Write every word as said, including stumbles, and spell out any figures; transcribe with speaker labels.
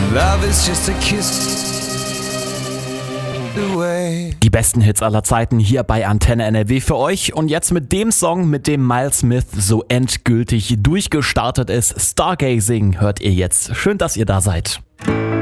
Speaker 1: Love is just a kiss away.
Speaker 2: Die besten Hits aller Zeiten hier bei Antenne N R W für euch. Und jetzt mit dem Song, mit dem Miles Smith so endgültig durchgestartet ist. Stargazing hört ihr jetzt. Schön, dass ihr da seid.